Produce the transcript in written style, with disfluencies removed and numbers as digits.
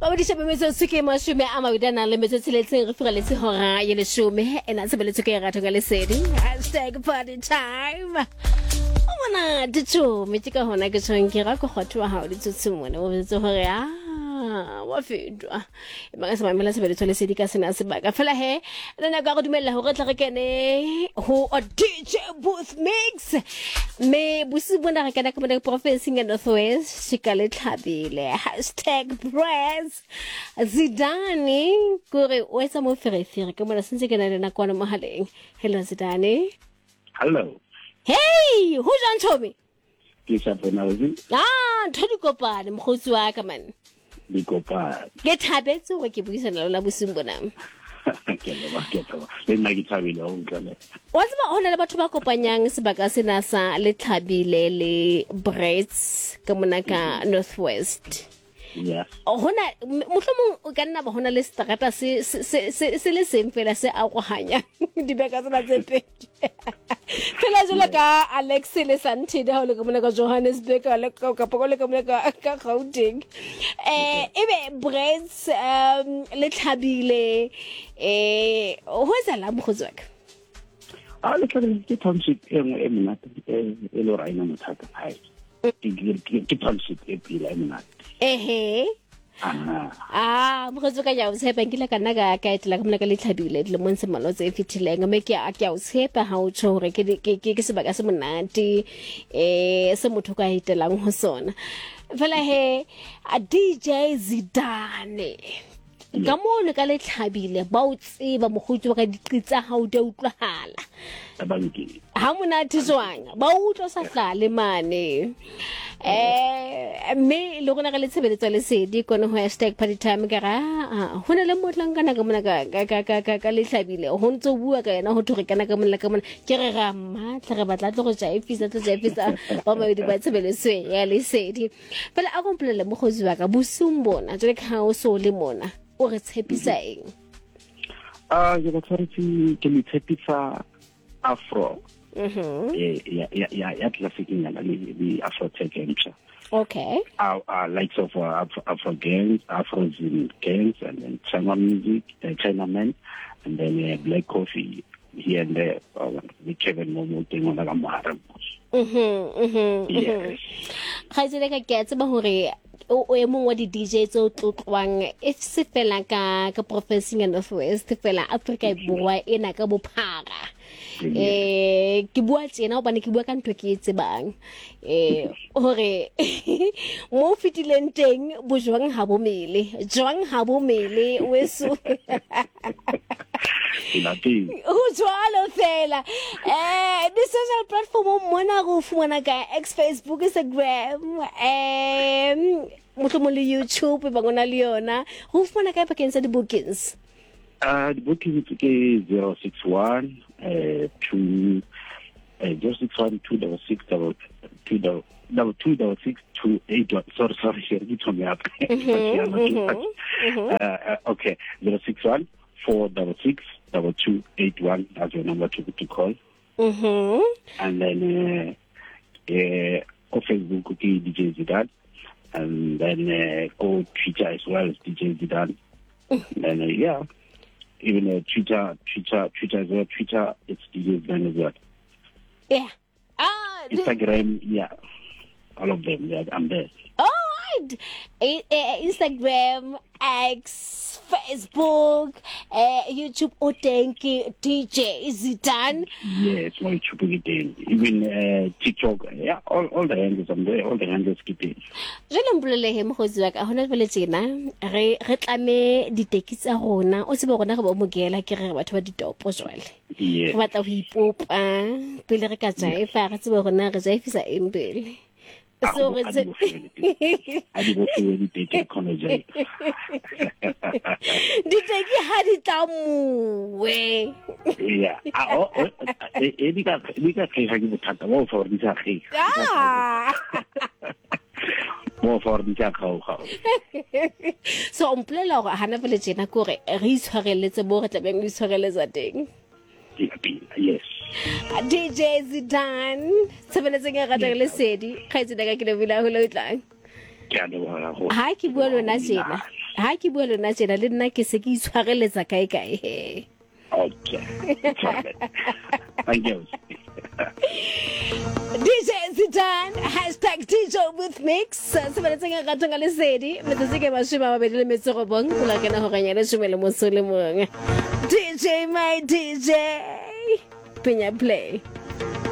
Ba di shebe metso tsike mashume a mabidana le metso tseletseng re fira letse hora ye leshume ena tsebeletse ke ratho ka lesedi #party time ona ditso metika hona ke tsonke ra go khotwa ha o ditso mona o betse hore wa fedwa ba ka se mamela sebeletse lesedi ka sena sebaka fela he nna ka go dumella hore tla re kene ho DJ Booth Mix me busi bona re kana ka mo professing and Northwest shikale tlhabile #press Zidane kore o etsa mo ferefere ke mona sentse ke na le nakwana mohaleng. Hello Zidane. Hello. Hey, who's on Tommy? Ke sa bona uzi. Thodi kopane mogotsi wa ka man. Di kopane. Ke thabetse go ke buisana la bosing bona. Ke le nna ke thabile o utlwane. Wa tsaba hona le batho ba kopanyang sebaka sena sa le tlhabile le Brits ka mona ka Northwest. Yes. Hona mohlomong o ka nna ba hona le strata se le seng fela se a go hanya dibeka tsena tse pedi. Fela jela ka Alex le Santide ha o le ka mona ka Johannesburg le ka poko le ka mona ka Gauteng. Ebe Brits le tlhabile ho etsa la mogotsi wa ka. Le tlhabile ke township e monate e le raina mothata hai. Ke township e pila e monate. Mogotsi ka ya o tshepa nkile ka nna ka etela ka mona ka le tlhabile le monse malotse e fitileng me ke a o tshepa ha o tsho hore ke sebaka se monate se motho ka etelang ho sona fela he a DJ Zidane ka mona ka le tlhabile ba o tseba mogotsi wa ka diqitsa ha o di utlwahala abanki ha monate jwang ba utlwa sa hlale mane me le gona ga le tshebeletso le sedi kone ho #party time ka ra hona le motlang kana ka mona ka le tlhabile ho ntse bua ka yena ho thore kana ka mona ke re ga matla re batla tlo go ja efisa ba mabedi ba tshebeletso ya le sedi fela a komplela mogotsi wa ka busumbona jole ka o so le mona o re tshepisa eng ke ba tshwaretse ke le tshepisa Afro. Yeah, classic in the Afro tech culture. Okay. Likes of Afro gangs, Afro gangs, and then China music, China men, and then black coffee here and there. The Kevin Momo thing on the Maharam. Yes. Khaizele ka ke tseba hore o mong wa di DJ tso tlotlwang if se fela ka professing and Northwest fela Africa borwa ena ka bophara ke bua tsena o bane ke bua ka ntwe ke tsebang hore mo fitileng teng bojwang ha bo mele weso o jwalo fela the social platform mona go fumana ka Facebook Instagram motlhomong le YouTube ba gona le yona go fumana ka pakeng sa di bookings the bookings ke 061 2 061 266 sorry you told me up okay 061 466 2281 that's your number to call and then on Facebook okay DJ Zidane and then go Twitter as well as DJ Zidane and then yeah even Twitter as well. Twitter it's DJ Zidane as well. Yeah. Instagram, yeah. All of them, yeah, I'm there. All right. Instagram, X, Facebook, YouTube, Otenki, DJ Zidane. Yes, my YouTube again. Even TikTok, yeah, all the handles I'm there, all the handles keep it. Jele mpolele he mogotsi wa ka hona le tsena re tlame ditekitsa rona o tsebe rona re ba mogela ke re batho ba ditopo jwale Yeah. re batla ho ipopa pele re ka jaifa re tsebe rona re jaifisa embele so re tse I did not see any data college. diteki ha ditamuwe Yeah. Any ka ke bothata mo for di sa ge. Mo for di sa khao. so mplela gore hana vele tsena kore re itshwareletse bo re tlabeng re itshwareletsa teng Yes. DJ Zidane tsebeletseng ya ratang le sedi khaitsena ka ke le bila ho lo tlang Ke a leboha go. ha ke bua lona jena ha ke bua le nna tjena le nna ke se ke itshwareletsa kae Okay. Thank you. DJ Zitan #DJ with Mix sebeletse nga ratanga le sedi metsotso ke mashima mabedi le metsotso bong kula kana ho ganya le shumele mosole mong DJ my DJ Pinya play